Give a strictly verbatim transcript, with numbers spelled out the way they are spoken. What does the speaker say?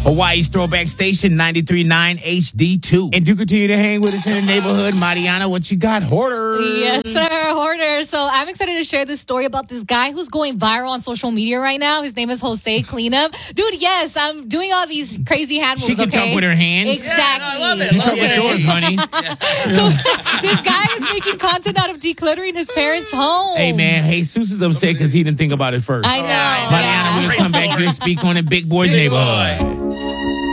Hawaii's throwback station, ninety-three point nine H D two. And do continue to hang with us in the neighborhood. Mariana, what you got? Hoarder. Yes, sir. Hoarder. So I'm excited to share this story about this guy who's going viral on social media right now. His name is Jose Cleanup. Dude, yes, I'm doing all these crazy hand moves, She can okay? talk with her hands. Exactly. Yeah, no, I love it. You Love talk it. with yours, honey. So this guy is making content out of decluttering his parents' home. Hey, man, Jesus is upset because he didn't think about it first. I know. Mariana, yeah. we'll come back here and speak on it. Big Boy's Big Neighborhood. Boy.